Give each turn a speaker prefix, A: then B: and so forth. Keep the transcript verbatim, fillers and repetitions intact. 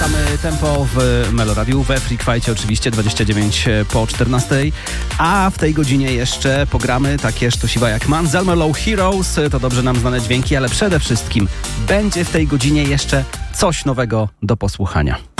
A: Zabijamy tempo w Meloradiu, we Freak Fightie oczywiście, dwadzieścia dziewięć po czternastej, a w tej godzinie jeszcze pogramy takie sztosiwa jak Manzelmo Low Heroes, to dobrze nam znane dźwięki, ale przede wszystkim będzie w tej godzinie jeszcze coś nowego do posłuchania.